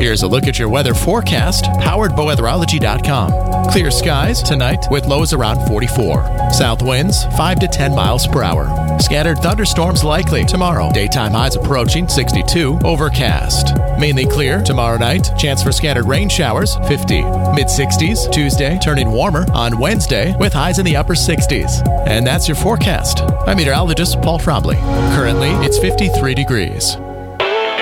Here's a look at your weather forecast, powered by weatherology.com. Clear skies tonight with lows around 44. South winds 5 to 10 miles per hour. Scattered thunderstorms likely tomorrow. Daytime highs approaching 62. Overcast. Mainly clear tomorrow night. Chance for scattered rain showers 50. Mid-60s Tuesday, turning warmer on Wednesday with highs in the upper 60s. And that's your forecast. I'm meteorologist Paul Trombley. Currently, it's 53 degrees.